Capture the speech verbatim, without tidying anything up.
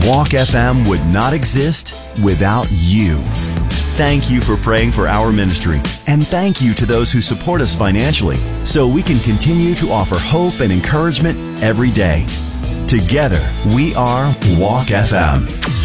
Walk F M would not exist without you. Thank you for praying for our ministry, and thank you to those who support us financially so we can continue to offer hope and encouragement every day. Together, we are Walk F M.